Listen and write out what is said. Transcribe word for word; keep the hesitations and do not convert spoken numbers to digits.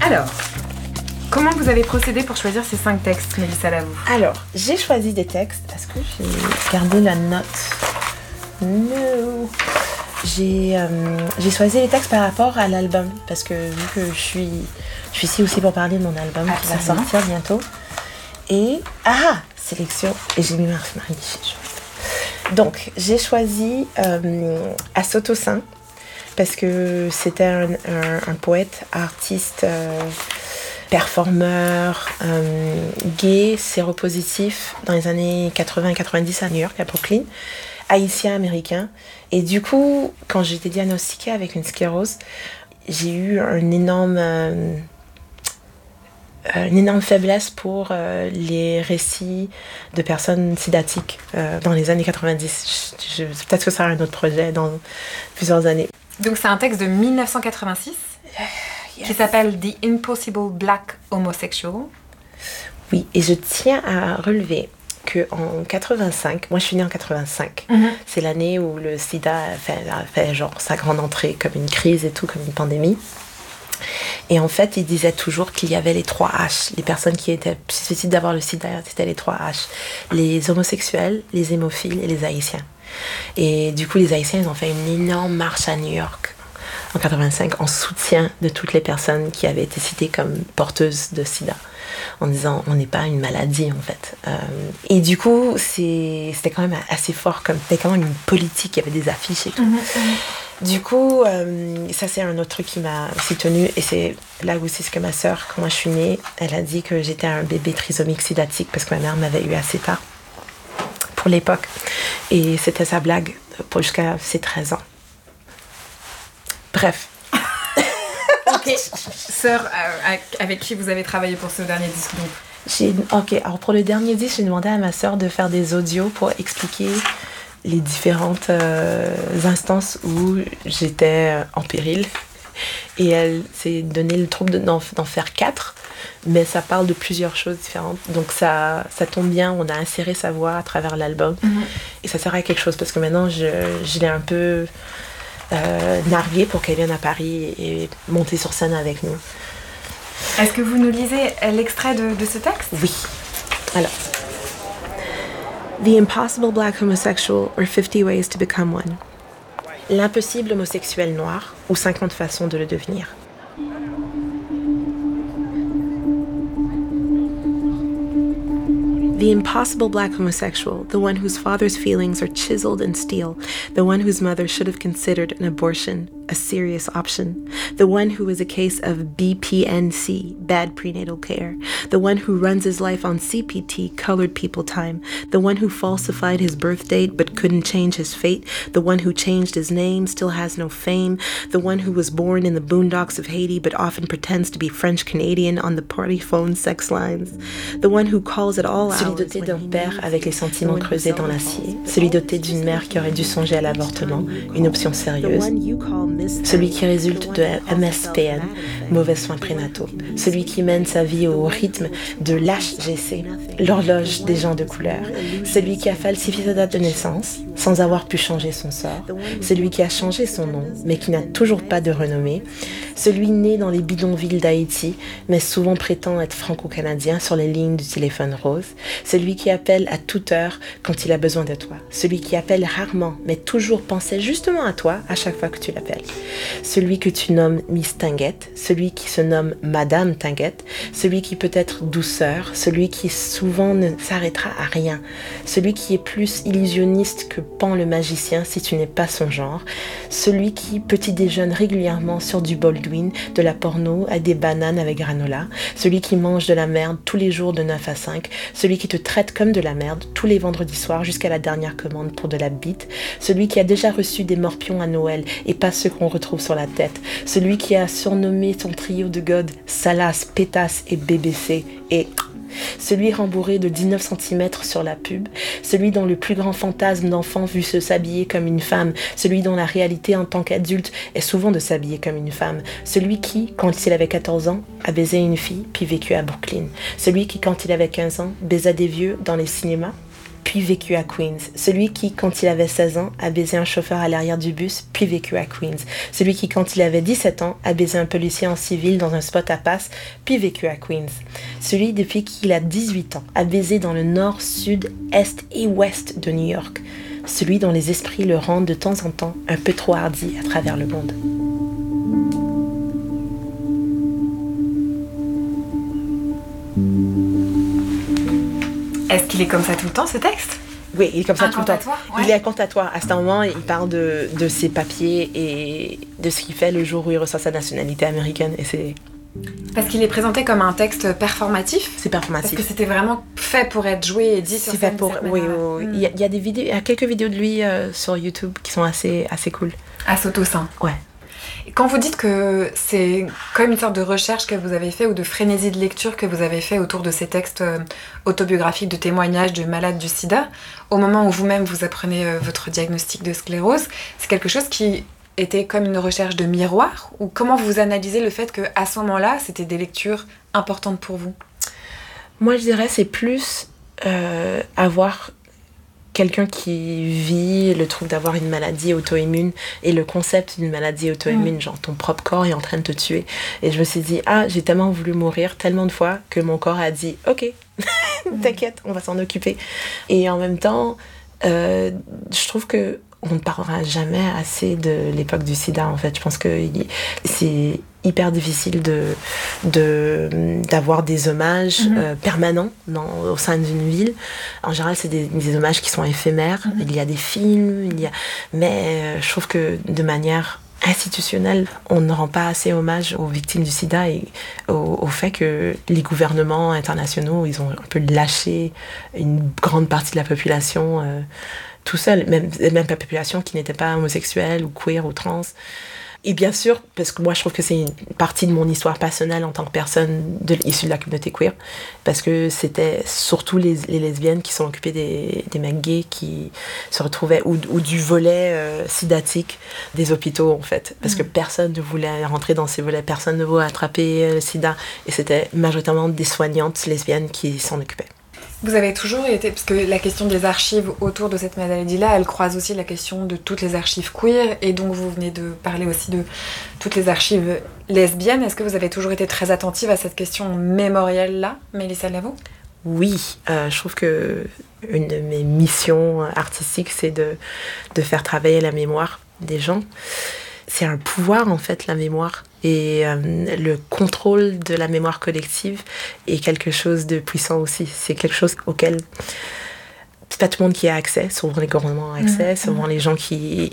Alors, comment vous avez procédé pour choisir ces cinq textes, Mélissa Lavoux? Alors, j'ai choisi des textes. Est-ce que j'ai gardé la note? Non. J'ai, euh, j'ai choisi les textes par rapport à l'album. Parce que vu que je suis, je suis ici aussi pour parler de mon album Absolument. Qui va sortir bientôt. Et, ah, sélection. Et j'ai mis Marie Michel. Donc, j'ai choisi euh, Asoto Saint. Parce que c'était un, un, un poète, artiste, euh, performeur, euh, gay, séropositif dans les années quatre-vingts quatre-vingt-dix à New York, à Brooklyn, haïtien-américain. Et du coup, quand j'ai été diagnostiquée avec une sclérose, j'ai eu un énorme, euh, une énorme faiblesse pour euh, les récits de personnes sidatiques euh, dans les années quatre-vingt-dix. Je, je, peut-être que ça sera un autre projet dans plusieurs années. Donc c'est un texte de dix-neuf cent quatre-vingt-six uh, yes. qui s'appelle The Impossible Black Homosexual. Oui, et je tiens à relever qu'en quatre-vingt-cinq, moi je suis née en quatre-vingt-cinq, mm-hmm. c'est l'année où le sida a fait, a fait genre sa grande entrée comme une crise et tout, comme une pandémie. Et en fait, il disait toujours qu'il y avait les trois H. Les personnes qui étaient susceptibles d'avoir le sida, c'était les trois H. Les homosexuels, les hémophiles et les haïtiens. Et du coup, les Haïtiens, ils ont fait une énorme marche à New York en quatre-vingt-cinq en soutien de toutes les personnes qui avaient été citées comme porteuses de sida, en disant on n'est pas une maladie en fait. Euh, et du coup, c'est, c'était quand même assez fort, comme c'était quand même une politique, il y avait des affiches et tout. Mm-hmm. Du coup, euh, ça c'est un autre truc qui m'a aussi tenue, et c'est là où c'est ce que ma sœur, quand moi je suis née, elle a dit que j'étais un bébé trisomique sidatique parce que ma mère m'avait eu assez tard. Pour l'époque. Et c'était sa blague pour jusqu'à ses treize ans. Bref. Ok. Sœur, euh, avec qui vous avez travaillé pour ce dernier disque donc? J'ai, ok, alors pour le dernier disque, j'ai demandé à ma sœur de faire des audios pour expliquer les différentes euh, instances où j'étais en péril. Et elle s'est donné le trouble de, d'en, d'en faire quatre. Mais ça parle de plusieurs choses différentes. Donc ça, ça tombe bien, on a inséré sa voix à travers l'album. Mm-hmm. Et ça sert à quelque chose, parce que maintenant, je, je l'ai un peu euh, narguée pour qu'elle vienne à Paris et monter sur scène avec nous. Est-ce que vous nous lisez l'extrait de, de ce texte? Oui. Alors. The Impossible Black Homosexual, or fifty Ways to Become One. L'impossible homosexuel noir, ou cinquante façons de le devenir. The impossible black homosexual, the one whose father's feelings are chiseled in steel, the one whose mother should have considered an abortion a serious option, the one who is a case of B P N C, bad prenatal care, the one who runs his life on C P T, colored people time, the one who falsified his birth date but couldn't change his fate, the one who changed his name, still has no fame, the one who was born in the boondocks of Haiti but often pretends to be French-Canadian on the party phone sex lines, the one who calls it all out. Celui doté d'un père avec les sentiments creusés dans l'acier, celui doté d'une mère qui aurait dû songer à l'avortement, une option sérieuse, celui qui résulte de M S P N, mauvais soins prénataux, celui qui mène sa vie au rythme de l'H G C, l'horloge des gens de couleur, celui qui a falsifié sa date de naissance sans avoir pu changer son sort, celui qui a changé son nom mais qui n'a toujours pas de renommée, celui né dans les bidonvilles d'Haïti mais souvent prétend être franco-canadien sur les lignes du téléphone rose, celui qui appelle à toute heure quand il a besoin de toi, celui qui appelle rarement mais toujours pensait justement à toi à chaque fois que tu l'appelles, celui que tu nommes Miss Tinguette, celui qui se nomme Madame Tinguette, celui qui peut être douceur, celui qui souvent ne s'arrêtera à rien, celui qui est plus illusionniste que Pan le magicien si tu n'es pas son genre, celui qui petit déjeune régulièrement sur du Baldwin, de la porno à des bananes avec granola, celui qui mange de la merde tous les jours de neuf à cinq, celui qui te traite comme de la merde tous les vendredis soirs jusqu'à la dernière commande pour de la bite, celui qui a déjà reçu des morpions à Noël et pas ceux qu'on retrouve sur la tête, celui qui a surnommé son trio de God Salas, Pétasse et B B C, et celui rembourré de dix-neuf centimètres sur la pub, celui dont le plus grand fantasme d'enfant vu se s'habiller comme une femme, celui dont la réalité en tant qu'adulte est souvent de s'habiller comme une femme, celui qui, quand il avait quatorze ans, a baisé une fille puis vécu à Brooklyn, celui qui, quand il avait quinze ans, baisa des vieux dans les cinémas, puis vécu à Queens. Celui qui, quand il avait seize ans, a baisé un chauffeur à l'arrière du bus, puis vécu à Queens. Celui qui, quand il avait dix-sept ans, a baisé un policier en civil dans un spot à passe, puis vécu à Queens. Celui, depuis qu'il a dix-huit ans, a baisé dans le nord, sud, est et ouest de New York. Celui dont les esprits le rendent de temps en temps un peu trop hardi à travers le monde. Est-ce qu'il est comme ça tout le temps, ce texte ? Oui, il est comme ça tout le temps. Ouais. Il est incantatoire. À ce moment, il parle de, de ses papiers et de ce qu'il fait le jour où il reçoit sa nationalité américaine. Et c'est... Parce qu'il est présenté comme un texte performatif. C'est performatif. Parce que c'était vraiment fait pour être joué et dit sur scène. C'est fait pour... Oui, oui, oui. Mm. Il, y a, il y a des vidéos, il y a quelques vidéos de lui euh, sur YouTube qui sont assez, assez cool. À Saut-au-sein. Ouais. Quand vous dites que c'est comme une sorte de recherche que vous avez fait ou de frénésie de lecture que vous avez fait autour de ces textes autobiographiques de témoignages de malades du sida, au moment où vous-même vous apprenez votre diagnostic de sclérose, c'est quelque chose qui était comme une recherche de miroir, ou comment vous analysez le fait qu'à ce moment-là, c'était des lectures importantes pour vous ? Moi, je dirais c'est plus euh, avoir... quelqu'un qui vit le truc d'avoir une maladie auto-immune et le concept d'une maladie auto-immune, mmh. genre ton propre corps est en train de te tuer. Et je me suis dit, ah, j'ai tellement voulu mourir tellement de fois que mon corps a dit, ok, t'inquiète, on va s'en occuper. Et en même temps, euh, je trouve que on ne parlera jamais assez de l'époque du sida, en fait. Je pense que c'est hyper difficile de, de, d'avoir des hommages mmh. euh, permanents dans, au sein d'une ville. En général, c'est des, des hommages qui sont éphémères. Mmh. Il y a des films, il y a... mais euh, je trouve que de manière institutionnelle, on ne rend pas assez hommage aux victimes du sida et au, au fait que les gouvernements internationaux, ils ont un peu lâché une grande partie de la population euh, tout seul, même, même la population qui n'était pas homosexuelle ou queer ou trans. Et bien sûr, parce que moi je trouve que c'est une partie de mon histoire personnelle en tant que personne de, issue de la communauté queer, parce que c'était surtout les, les lesbiennes qui sont occupées des, des mecs gays qui se retrouvaient, ou, ou du volet euh, sidatique des hôpitaux en fait, parce mmh. que personne ne voulait rentrer dans ces volets, personne ne voulait attraper le sida, et c'était majoritairement des soignantes lesbiennes qui s'en occupaient. Vous avez toujours été, parce que la question des archives autour de cette maladie-là, elle croise aussi la question de toutes les archives queer, et donc vous venez de parler aussi de toutes les archives lesbiennes. Est-ce que vous avez toujours été très attentive à cette question mémorielle-là, Mélissa Lavo ? Oui, euh, je trouve que une de mes missions artistiques, c'est de, de faire travailler la mémoire des gens. C'est un pouvoir, en fait, la mémoire. Et euh, le contrôle de la mémoire collective est quelque chose de puissant aussi. C'est quelque chose auquel c'est pas tout le monde qui a accès. Souvent, les gouvernements ont accès. Mmh. Souvent, les gens qui